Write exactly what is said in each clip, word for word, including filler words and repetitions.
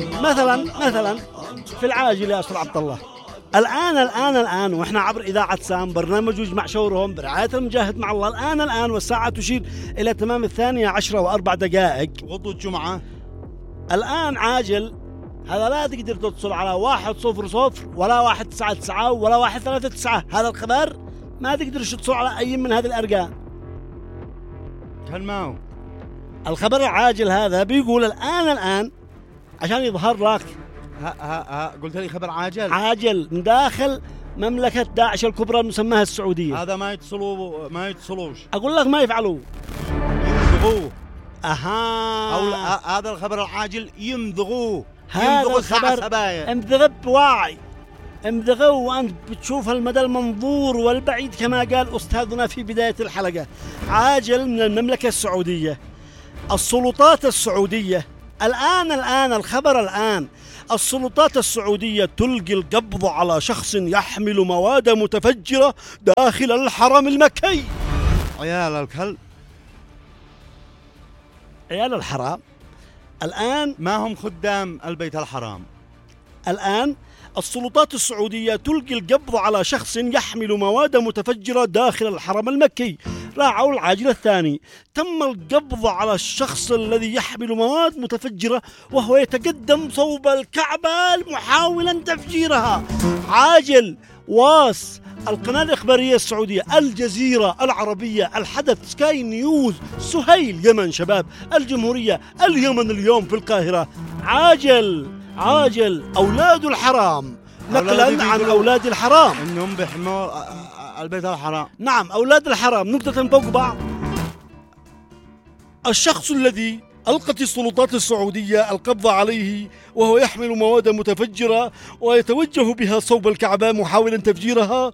مثلا مثلا في العاجل يا أستاذ عبد الله، الآن الآن الآن وإحنا عبر إذاعة سام برنامج يجمع شورهم برعاية المجاهد مع الله، الآن الآن والساعة تشير إلى تمام الثانية عشرة وأربع دقائق غضو الجمعة. الآن عاجل هذا لا تقدر تتصل على واحد صفر صفر ولا واحد تسعة تسعة ولا واحد ثلاثة تسعة، هذا الخبر ما تقدر تتصل على أي من هذه الأرقام. كان ما هو الخبر العاجل هذا بيقول الآن الآن عشان يظهر لك. ها ها ها قلت لي خبر عاجل عاجل من داخل مملكة داعش الكبرى المسماها السعودية. هذا ما يتصلوا ما يتصلوش، أقول لك ما يفعلوا يمضغوه. أها أو هذا الخبر العاجل يمضغوه، هذا يمضغوا الخبر امضغ بوعي، امضغه وأنت بتشوف المدى المنظور والبعيد كما قال أستاذنا في بداية الحلقة. عاجل من المملكة السعودية، السلطات السعودية الآن الآن الخبر الآن السلطات السعودية تلقي القبض على شخص يحمل مواد متفجرة داخل الحرم المكي. عيال الكلب، عيال الحرام الآن ما هم خدام البيت الحرام. الآن السلطات السعودية تلقي القبض على شخص يحمل مواد متفجرة داخل الحرم المكي. راعوا العاجل الثاني، تم القبض على الشخص الذي يحمل مواد متفجرة وهو يتقدم صوب الكعبة محاولا تفجيرها. عاجل واس القناة الإخبارية السعودية، الجزيرة العربية، الحدث، سكاي نيوز، سهيل، يمن شباب، الجمهورية، اليمن اليوم في القاهرة. عاجل عاجل أولاد الحرام، نقلا عن أولاد الحرام إنهم بيحموا البيت الحرام. نعم أولاد الحرام نقطة فوق بعض. الشخص الذي ألقت السلطات السعودية القبض عليه وهو يحمل مواد متفجرة ويتوجه بها صوب الكعبة محاولا تفجيرها،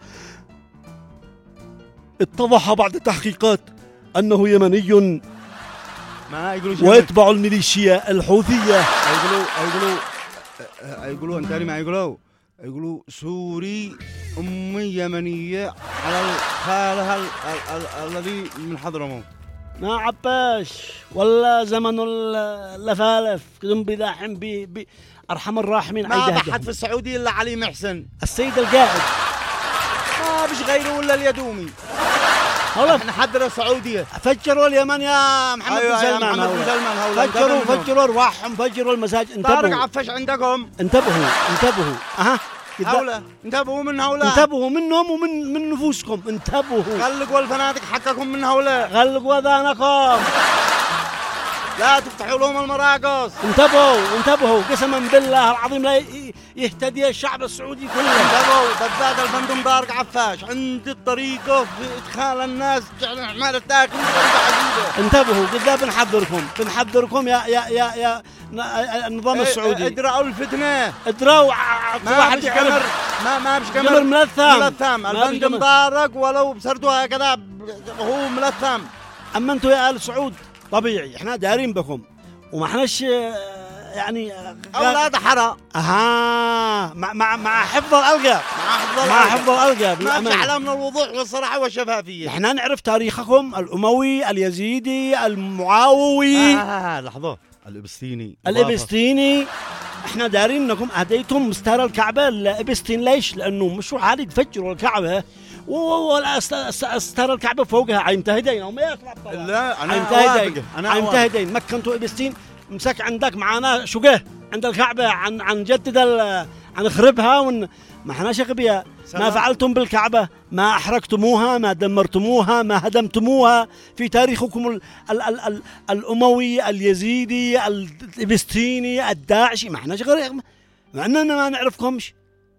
اتضح بعد تحقيقات أنه يمني ما يقولوا ويتبع الميليشيا الحوثية. يقولوا يقولوا يقولوا أنت ما يقولوا يقولوا سوري أمي يمنية على الخالها الذي من حضرموت. ما عباش ولا زمن اللفالف كذم بذاحم بي أرحم الراحمين. ما بحد في السعودية إلا علي محسن السيد القائد، ما بش غيره ولا اليدومي. والله نحضر السعودية. فجروا اليمن يا محمد أيوة بن سلمان. محمد بن سلمان فجروا فجروا أرواحهم، فجروا المساجد. انتبهوا طارق عفش عندكم، انتبهوا انتبهوا أها هؤلاء انتبهوا من هؤلاء، انتبهوا منهم ومن من نفوسكم، انتبهوا. غلقوا الفنادق حقكم من هؤلاء، غلقوا أذانكم، لا تفتحوا لهم المراقص. انتبهوا انتبهوا قسما بالله العظيم لا يهتدي الشعب السعودي كله. انتبهوا بالذات الفندم طارق عفاش عند الطريقة في إدخال الناس جعل أعمال الداخل بطريقة عجيبة. انتبهوا قد بنحذركم بنحذركم يا يا يا يا النظام السعودي. ادرعوا الفتنة، ادرعوا ما بش قمر ما ما بش قمر ملثم ملثم الفندم طارق ولو بسردوها هكذا هو ملثم. أما أنتوا يا آل سعود طبيعي احنا دارين بكم وما احناش يعني أولاد حرام. اها مع مع مع حفظ الألقاب، مع حفظ مع حفظ الألقاب ما في أعلى من الوضوح والصراحة والشفافية. احنا نعرف تاريخكم الأموي اليزيدي المعاوي. آه لحظة الإبستيني الإبستيني احنا دارين انكم اهديتم مستار الكعبة الإبستين. ليش؟ لأنه مشروع عادي تفجروا الكعبة ولا استار الكعبة فوقها عيمتهدين هم يا لا أنا عيمتهدين عيمتهدين مكنتوا إبستين مسك عندك معانا شقه عند الكعبة عن عن جدد عن خربها ون ما احناش غبياء. ما فعلتم بالكعبة، ما أحرقتموها، ما دمرتموها، ما هدمتموها في تاريخكم ال ال ال ال الأموي اليزيدي الإبستيني الداعشي. ما احناش غير مع أننا ما نعرفكمش.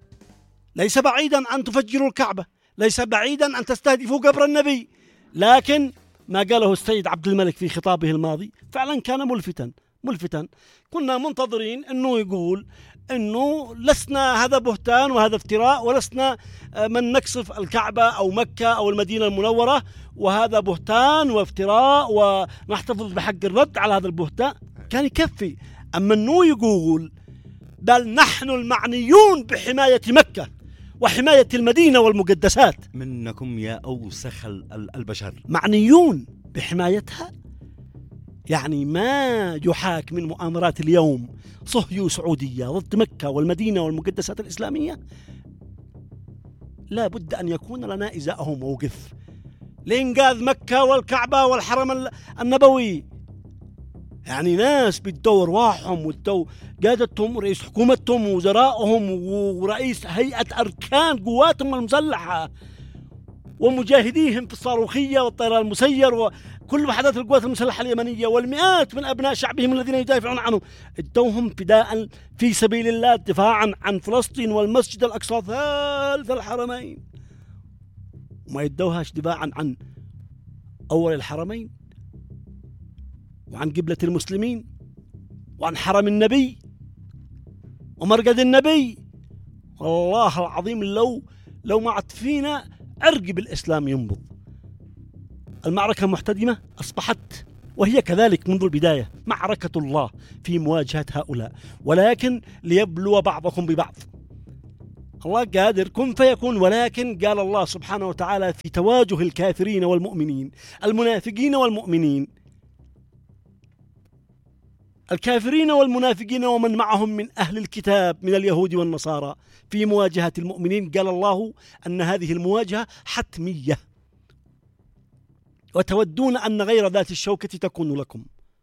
ليس بعيدا أن تفجروا الكعبة، ليس بعيدا أن تستهدفوا قبر النبي، لكن ما قاله السيد عبد الملك في خطابه الماضي فعلا كان ملفتا ملفتا. كنا منتظرين أنه يقول أنه لسنا هذا بهتان وهذا افتراء، ولسنا من نقصف الكعبة أو مكة أو المدينة المنورة، وهذا بهتان وافتراء ونحتفظ بحق الرد على هذا البهتان، كان يكفي. أما أنه يقول بل نحن المعنيون بحماية مكة وحماية المدينة والمقدسات. منكم يا أوسخ البشر معنيون بحمايتها. يعني ما يحاك من مؤامرات اليوم صهيو سعودية ضد مكة والمدينة والمقدسات الإسلامية لا بد أن يكون لنا إزاءه موقف لإنقاذ مكة والكعبة والحرم النبوي. يعني ناس بتدو أرواحهم وتدو قادتهم ورئيس حكومتهم ووزرائهم ورئيس هيئة أركان قواتهم المسلحة ومجاهديهم في الصاروخية والطيران المسير وكل وحدات القوات المسلحة اليمنية والمئات من أبناء شعبهم الذين يدافعون عنهم ادوهم فداء في سبيل الله دفاعا عن فلسطين والمسجد الأقصى ثالث الحرمين، وما يدوهاش دفاعا عن أول الحرمين وعن قبلة المسلمين وعن حرم النبي ومرقد النبي. والله العظيم لو لو ما عاد فينا عرق بالإسلام ينبض. المعركة محتدمة أصبحت وهي كذلك منذ البداية معركة الله في مواجهة هؤلاء، ولكن ليبلو بعضكم ببعض. الله قادر كن فيكون، ولكن قال الله سبحانه وتعالى في تواجه الكافرين والمؤمنين المنافقين والمؤمنين الكافرين والمنافقين ومن معهم من أهل الكتاب من اليهود والنصارى في مواجهة المؤمنين، قال الله أن هذه المواجهة حتمية وتودون أن غير ذات الشوكة تكون لكم،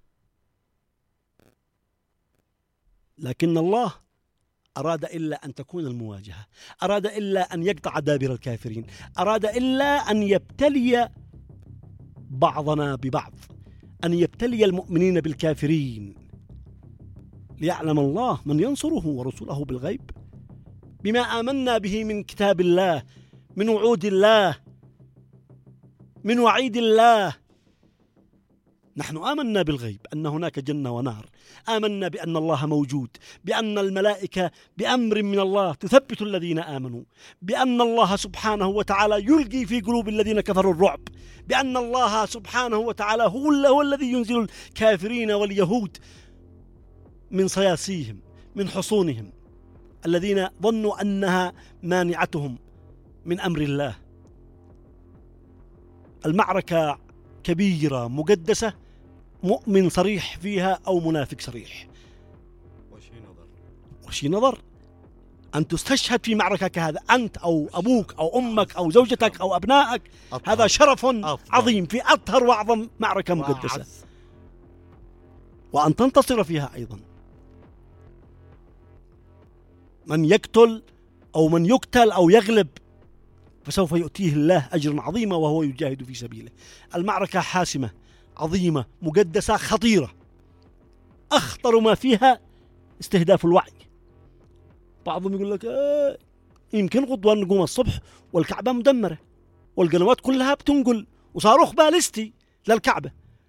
لكن الله أراد إلا أن تكون المواجهة، أراد إلا أن يقطع دابر الكافرين، أراد إلا أن يبتلي بعضنا ببعض، أن يبتلي المؤمنين بالكافرين، ليعلم الله من ينصره ورسوله بالغيب بما آمنا به من كتاب الله، من وعود الله، من وعيد الله. نحن آمنا بالغيب أن هناك جنة ونار، آمنا بأن الله موجود، بأن الملائكة بأمر من الله تثبت الذين آمنوا، بأن الله سبحانه وتعالى يلقي في قلوب الذين كفروا الرعب، بأن الله سبحانه وتعالى هو, هو الذي ينزل الكافرين واليهود من صياصيهم من حصونهم الذين ظنوا أنها مانعتهم من أمر الله. المعركة كبيرة مقدسة، مؤمن صريح فيها أو منافق صريح. وشي نظر وشي نظر أن تستشهد في معركة كهذا أنت أو أبوك أو أمك أو زوجتك أو أبنائك، هذا شرف عظيم في أطهر وأعظم معركة مقدسة، وأن تنتصر فيها أيضا. من يقتل أو من يقتل أو يغلب فسوف يؤتيه الله أجرا عظيما وهو يجاهد في سبيله. المعركة حاسمة عظيمة مقدسة خطيرة، أخطر ما فيها استهداف الوعي. بعضهم يقول لك آه يمكن غضوان نقوم الصبح والكعبة مدمرة والقنوات كلها بتنقل وصاروخ باليستي للكعبة،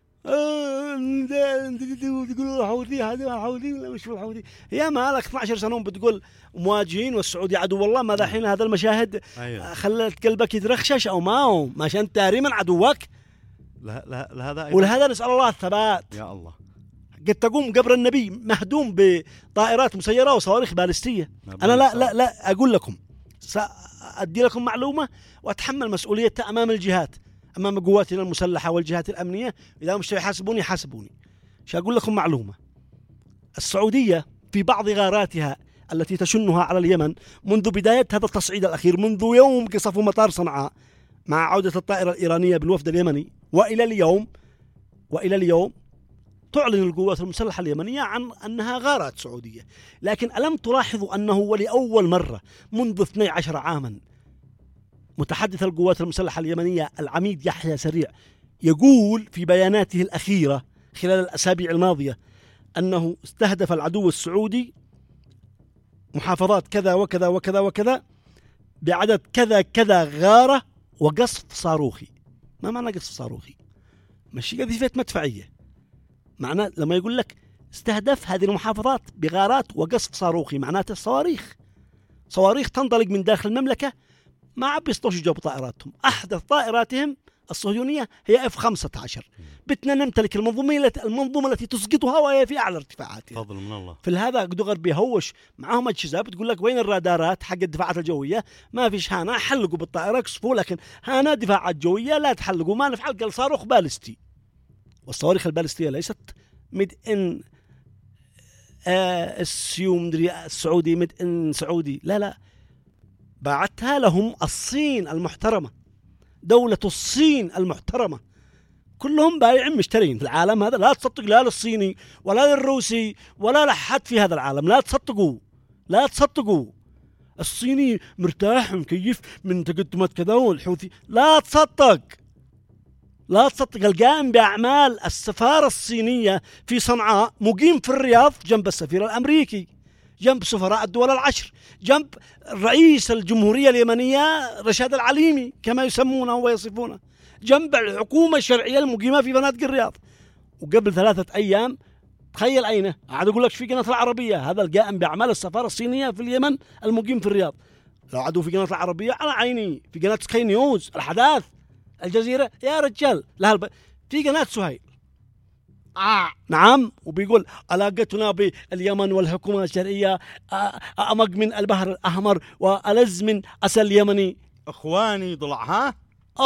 تقولوا حوثي هذا حوثي ولا مش حوثي؟ يا مالك اثني عشر سنة بتقول مواجهين والسعودي عدو والله، ماذا حين هذا المشاهد خلت قلبك يترخشش أو ما هو عشان تاري من عدوك؟ لا لا لهذا ولهذا نسأل الله الثبات. يا الله قد تقوم قبر النبي مهدوم بطائرات مسيرة وصواريخ باليستية. أنا لا لا لا أقول لكم، سأدي لكم معلومة وأتحمل مسؤوليتها أمام الجهات، أمام قواتنا المسلحة والجهات الأمنية. إذا مش يحاسبوني حاسبوني. شو أقول لكم معلومة، السعودية في بعض غاراتها التي تشنها على اليمن منذ بداية هذا التصعيد الأخير، منذ يوم قصفوا مطار صنعاء مع عودة الطائرة الإيرانية بالوفد اليمني وإلى اليوم وإلى اليوم تعلن القوات المسلحة اليمنية عن أنها غارات سعودية. لكن ألم تلاحظوا أنه ولأول مرة منذ اثني عشر عاما متحدث القوات المسلحة اليمنية العميد يحيى سريع يقول في بياناته الأخيرة خلال الأسابيع الماضية أنه استهدف العدو السعودي محافظات كذا وكذا وكذا وكذا بعدد كذا كذا غارة وقصف صاروخي. ما معنى قصف صاروخي؟ مش قذيفة مدفعية. معناه لما يقول لك استهدف هذه المحافظات بغارات وقصف صاروخي معناته الصواريخ صواريخ تنطلق من داخل المملكة، ما عم بيسطوش جو بطائراتهم. أحدث طائراتهم الصهيونية هي إف خمسة عشر، بدنا نمتلك المنظومة المنظومة التي تسقطها وهي في أعلى ارتفاعاتها. فضل من الله. في هذا دغر بيهوش معهم أجهزة بتقول لك وين الرادارات حق الدفاعات الجوية؟ ما فيش هنا، حلقوا بالطائرة قصفوا، لكن هنا دفاعات جوية لا تحلقوا، ما نفعل قال صاروخ باليستي والصواريخ البالستية ليست ميد ان آه السيوم مدري السعودي، ميد ان سعودي، لا لا، باعتها لهم الصين المحترمة، دولة الصين المحترمة، كلهم بايعين مشترين في العالم هذا. لا تصدق لا للصيني ولا للروسي ولا لحد في هذا العالم، لا تصدقوا لا تصدقوا. الصيني مرتاح مكيف من تقدمات كذا والحوثي، لا تصدق لا تصدق. القائم بأعمال السفارة الصينية في صنعاء مقيم في الرياض جنب السفير الأمريكي، جنب سفراء الدول العشر، جنب رئيس الجمهورية اليمنية رشاد العليمي كما يسمونه ويصفونه، جنب الحكومة الشرعية المقيمة في فنادق الرياض. وقبل ثلاثة أيام تخيل أين عاد أقول لك في قناة العربية، هذا القائم بأعمال السفارة الصينية في اليمن المقيم في الرياض. لو عادوا في قناة العربية على عيني، في قناة سكاي نيوز، الحداث، الجزيرة، يا رجال لها الب... في قناة سهيل آه. نعم، وبيقول علاقتنا باليمن والحكومة الشرعية أعمق من البحر الأحمر وألز من أسل يمني. اخواني ضلع ها